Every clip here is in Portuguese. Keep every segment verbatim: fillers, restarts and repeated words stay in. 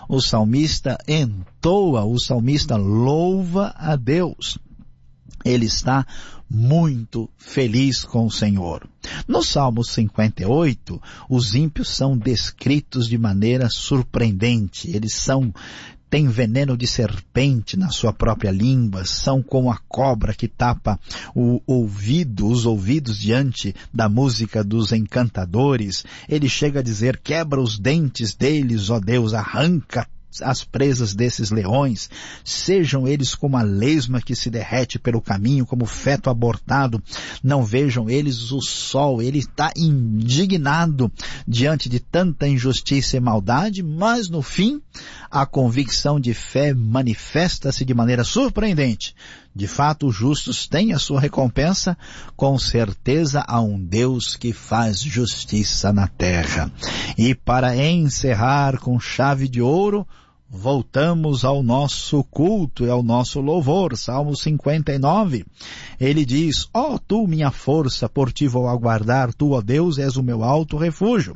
o salmista entoa, o salmista louva a Deus. Ele está muito feliz com o Senhor. No Salmo cinquenta e oito, os ímpios são descritos de maneira surpreendente. Eles são, têm veneno de serpente na sua própria língua, são como a cobra que tapa o ouvido, os ouvidos diante da música dos encantadores. Ele chega a dizer: quebra os dentes deles, ó Deus, arranca as presas desses leões, sejam eles como a lesma que se derrete pelo caminho, como feto abortado, não vejam eles o sol. Ele está indignado diante de tanta injustiça e maldade, mas no fim a convicção de fé manifesta-se de maneira surpreendente. De fato, os justos têm a sua recompensa, com certeza há um Deus que faz justiça na terra. E para encerrar com chave de ouro, voltamos ao nosso culto e ao nosso louvor. Salmo cinquenta e nove, ele diz: ó oh, tu minha força, por ti vou aguardar, tu, ó Deus, és o meu alto refúgio.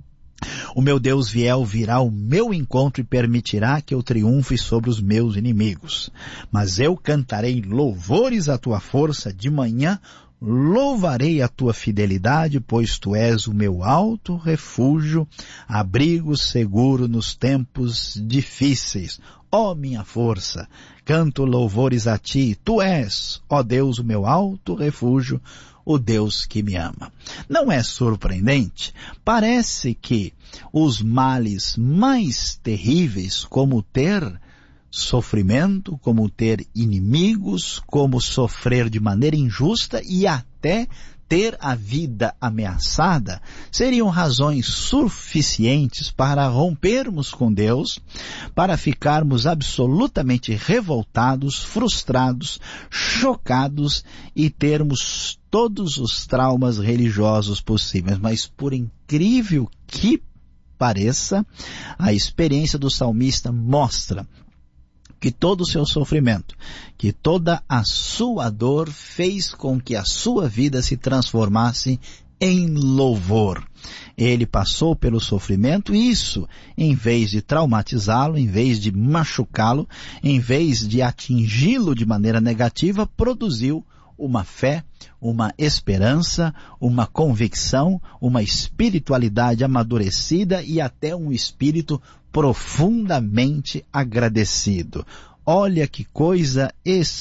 O meu Deus fiel virá ao meu encontro e permitirá que eu triunfe sobre os meus inimigos. Mas eu cantarei louvores à tua força de manhã, louvarei a tua fidelidade, pois tu és o meu alto refúgio, abrigo seguro nos tempos difíceis. Ó minha força, canto louvores a ti, tu és, ó Deus, o meu alto refúgio, o Deus que me ama. Não é surpreendente? Parece que os males mais terríveis, como ter sofrimento, como ter inimigos, como sofrer de maneira injusta e até ter a vida ameaçada, seriam razões suficientes para rompermos com Deus, para ficarmos absolutamente revoltados, frustrados, chocados e termos todos os traumas religiosos possíveis. Mas por incrível que pareça, a experiência do salmista mostra que todo o seu sofrimento, que toda a sua dor fez com que a sua vida se transformasse em louvor. Ele passou pelo sofrimento e isso, em vez de traumatizá-lo, em vez de machucá-lo, em vez de atingi-lo de maneira negativa, produziu uma fé, uma esperança, uma convicção, uma espiritualidade amadurecida e até um espírito profundamente agradecido. Olha que coisa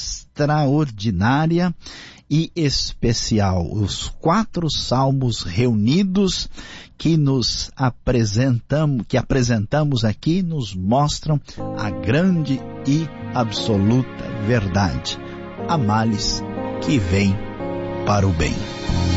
extraordinária e especial. Os quatro salmos reunidos que nos apresentamos, que apresentamos aqui, nos mostram a grande e absoluta verdade. Há males que vêm para o bem.